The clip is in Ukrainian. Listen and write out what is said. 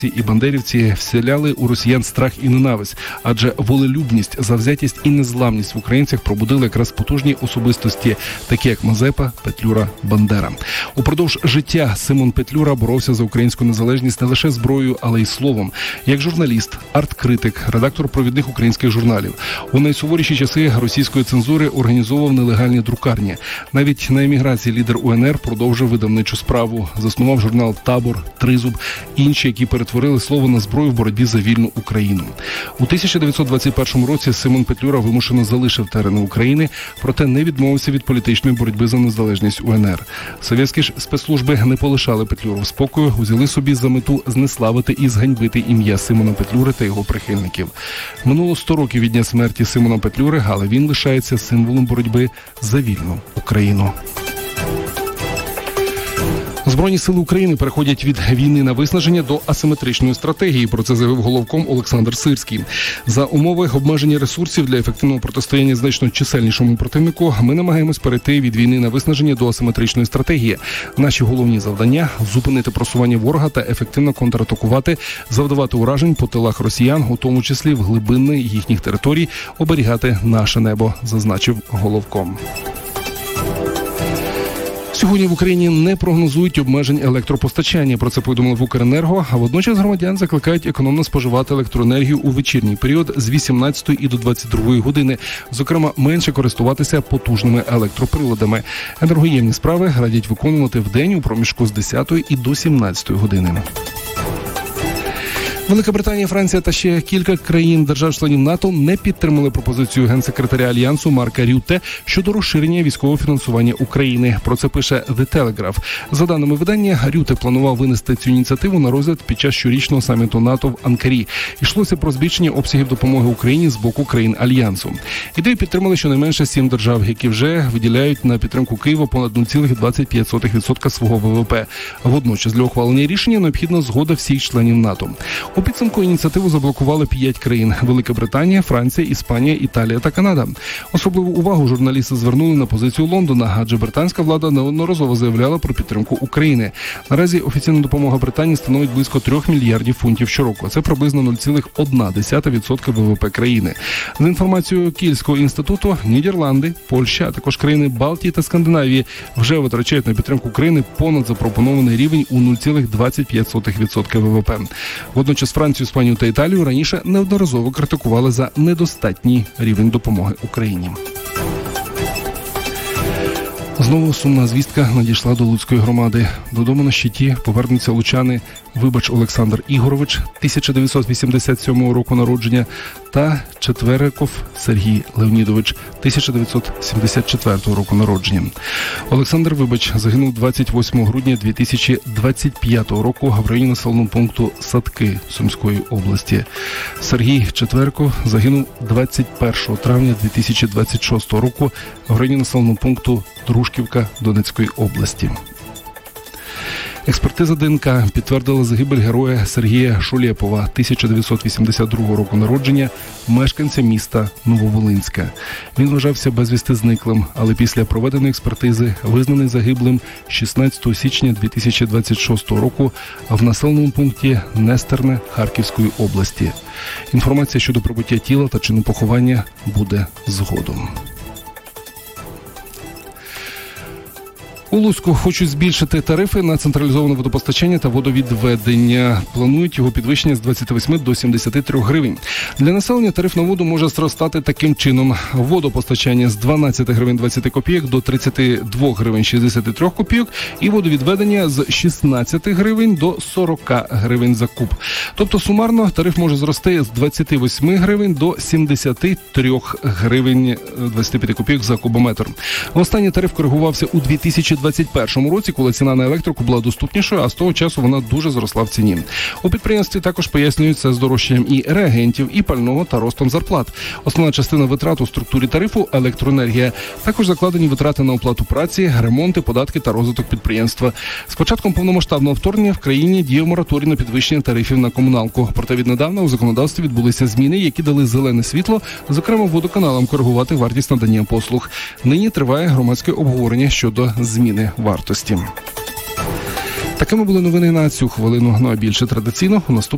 і бандерівці вселяли у росіян страх і ненависть, адже волелюбність, завзятість і незламність в українцях пробудили якраз потужні особистості, такі як Мазепа, Петлюра, Бандера. Упродовж життя Симон Петлюра боровся за українську незалежність не лише зброєю, але й словом. Як журналіст, арт-критик, редактор провідних українських журналів. У найсуворіші часи російської цензури організовував нелегальні друкарні. Навіть на еміграції лідер УНР продовжив видавничу справу. Заснував журнал «Табор», «Тризуб», інші, які перетворили слово на зброю в боротьбі за вільну Україну. У 1921 році Симон Петлюра вимушено залишив терени України, проте не відмовився від політичної боротьби за незалежність УНР. Совєтські ж спецслужби не полишали Петлюру в спокою, узяли собі за мету знеславити і зганьбити ім'я Симона Петлюри та його прихильників. Минуло 100 років від дня смерті Симона Петлюри, але він лишається символом боротьби за вільну Україну. Збройні сили України переходять від війни на виснаження до асиметричної стратегії. Про це заявив головком Олександр Сирський. За умови обмеження ресурсів для ефективного протистояння значно чисельнішому противнику ми намагаємось перейти від війни на виснаження до асиметричної стратегії. Наші головні завдання – зупинити просування ворога та ефективно контратакувати, завдавати уражень по тилах росіян, у тому числі в глибини їхніх територій, оберігати наше небо, зазначив головком. Сьогодні в Україні не прогнозують обмежень електропостачання. Про це повідомили в Укренерго, а водночас громадян закликають економно споживати електроенергію у вечірній період з 18 і до 22 години. Зокрема, менше користуватися потужними електроприладами. Енергоємні справи радять виконувати вдень у проміжку з 10 і до 17 години. Велика Британія, Франція та ще кілька країн держав-членів НАТО не підтримали пропозицію генсекретаря Альянсу Марка Рютте щодо розширення військового фінансування України. Про це пише The Telegraph. За даними видання, Рютте планував винести цю ініціативу на розгляд під час щорічного саміту НАТО в Анкарі. Йшлося про збільшення обсягів допомоги Україні з боку країн Альянсу. Ідею підтримали щонайменше 7 держав, які вже виділяють на підтримку Києва понад 0,25% свого ВВП. Водночас для ухвалення рішення необхідна згода всіх членів НАТО. У підсумку ініціативу заблокували 5 країн – Велика Британія, Франція, Іспанія, Італія та Канада. Особливу увагу журналісти звернули на позицію Лондона, адже британська влада неодноразово заявляла про підтримку України. Наразі офіційна допомога Британії становить близько 3 мільярдів фунтів щороку. Це приблизно 0,1% ВВП країни. За інформацією Кільського інституту, Нідерланди, Польща, а також країни Балтії та Скандинавії вже витрачають на підтримку України понад запропонований рівень у 0,25% ВВП. Водночас Францію, Іспанію та Італію раніше неодноразово критикували за недостатній рівень допомоги Україні. Знову сумна звістка надійшла до Луцької громади. Додому на щиті повернуться лучани Вибач Олександр Ігорович, 1987 року народження, та Четвериков Сергій Леонідович, 1974 року народження. Олександр Вибач загинув 28 грудня 2025 року в районі населеного пункту Садки Сумської області. Сергій Четвериков загинув 21 травня 2026 року в районі населеного пункту Дружківка Донецької області. Експертиза ДНК підтвердила загибель героя Сергія Шулєпова, 1982 року народження, мешканця міста Нововолинська. Він вважався безвісти зниклим, але після проведеної експертизи визнаний загиблим 16 січня 2026 року в населеному пункті Нестерне Харківської області. Інформація щодо прибуття тіла та чину поховання буде згодом. У Луцьку хочуть збільшити тарифи на централізоване водопостачання та водовідведення. Планують його підвищення з 28 до 73 гривень. Для населення тариф на воду може зростати таким чином. Водопостачання з 12 гривень 20 копійок до 32 гривень 63 копійок і водовідведення з 16 гривень до 40 гривень за куб. Тобто сумарно тариф може зрости з 28 гривень до 73 гривень 25 копійок за кубометр. Останній тариф коригувався у 2021 році, коли ціна на електрику була доступнішою, а з того часу вона дуже зросла в ціні. У підприємстві також пояснюють це здорожчанням і реагентів, і пального та ростом зарплат. Основна частина витрат у структурі тарифу – електроенергія. Також закладені витрати на оплату праці, ремонти, податки та розвиток підприємства. З початком повномасштабного вторгнення в країні діяв мораторій на підвищення тарифів на комуналку. Проте віднедавна у законодавстві відбулися зміни, які дали зелене світло, зокрема водоканалам, коригувати вартість надання послуг. Нині триває громадське обговорення щодо зміни вартості. Такими були новини на цю хвилину. Ну а більше традиційно у наступних